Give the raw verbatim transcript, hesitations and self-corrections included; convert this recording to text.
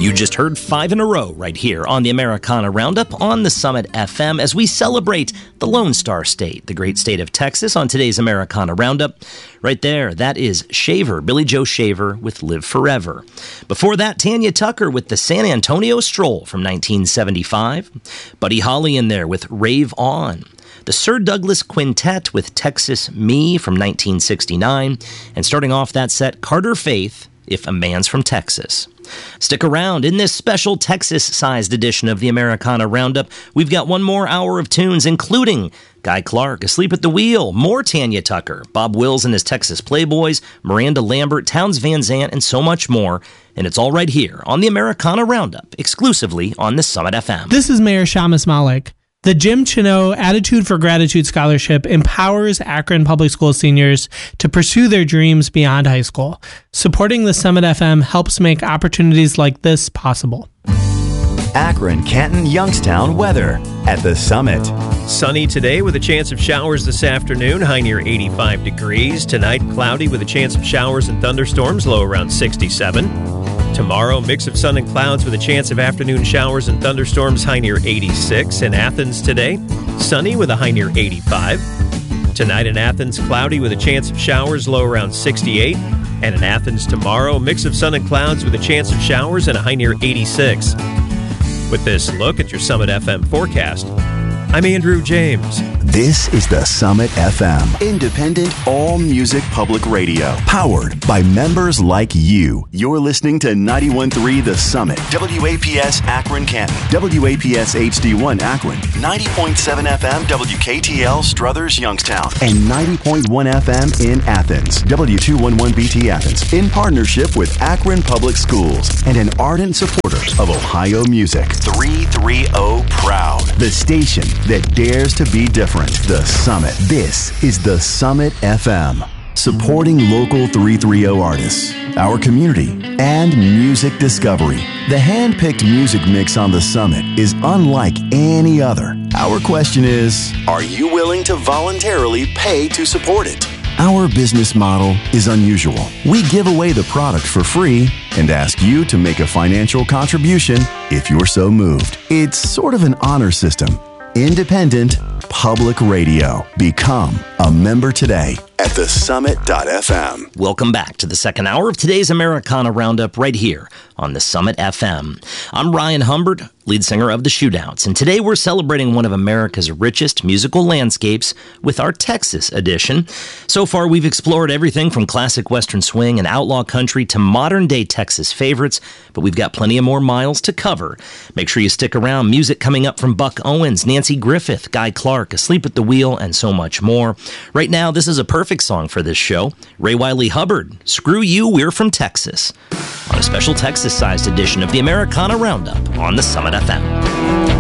You just heard five in a row right here on the Americana Roundup on the Summit F M as we celebrate the Lone Star State, the great state of Texas, on today's Americana Roundup. Right there, that is Shaver, Billy Joe Shaver with Live Forever. Before that, Tanya Tucker with the San Antonio Stroll from nineteen seventy-five. Buddy Holly in there with Rave On. The Sir Douglas Quintet with Texas Me from nineteen sixty-nine. And starting off that set, Carter Faith, If a Man's from Texas. Stick around. In this special Texas-sized edition of the Americana Roundup, we've got one more hour of tunes, including Guy Clark, Asleep at the Wheel, more Tanya Tucker, Bob Wills and his Texas Playboys, Miranda Lambert, Towns Van Zandt, and so much more. And it's all right here on the Americana Roundup, exclusively on the Summit F M. This is Mayor Shamus Malik. The Jim Chino Attitude for Gratitude Scholarship empowers Akron Public School seniors to pursue their dreams beyond high school. Supporting the Summit F M helps make opportunities like this possible. Akron, Canton, Youngstown weather at the Summit. Sunny today with a chance of showers this afternoon, high near eighty-five degrees. Tonight, cloudy with a chance of showers and thunderstorms, low around sixty-seven. Tomorrow, mix of sun and clouds with a chance of afternoon showers and thunderstorms, high near eighty-six. In Athens today, sunny with a high near eighty-five. Tonight in Athens, cloudy with a chance of showers, low around sixty-eight. And in Athens tomorrow, mix of sun and clouds with a chance of showers and a high near eighty-six. With this look at your Summit F M forecast, I'm Andrew James. This is the Summit F M, independent all-music public radio, powered by members like you. You're listening to ninety-one point three The Summit, W A P S Akron Canton, W A P S H D one Akron, ninety point seven F M W K T L Struthers Youngstown, and ninety point one F M in Athens, W two eleven B T Athens, in partnership with Akron Public Schools and an ardent supporter of Ohio music. three thirty Proud, the station that dares to be different. The Summit. This is the Summit F M. Supporting local three thirty artists, our community, and music discovery. The hand-picked music mix on the Summit is unlike any other. Our question is, are you willing to voluntarily pay to support it? Our business model is unusual. We give away the product for free and ask you to make a financial contribution if you're so moved. It's sort of an honor system. Independent public radio. Become a member today at the summit dot f m. Welcome back to the second hour of today's Americana Roundup right here on the Summit F M. I'm Ryan Humbert, lead singer of the Shootouts, and today we're celebrating one of America's richest musical landscapes with our Texas edition. So far, we've explored everything from classic Western swing and outlaw country to modern-day Texas favorites, but we've got plenty of more miles to cover. Make sure you stick around. Music coming up from Buck Owens, Nancy Griffith, Guy Clark, Asleep at the Wheel, and so much more. Right now, this is a perfect song for this show. Ray Wiley Hubbard, Screw You, We're from Texas, on a special Texas-sized edition of the Americana Roundup on the Summit F M.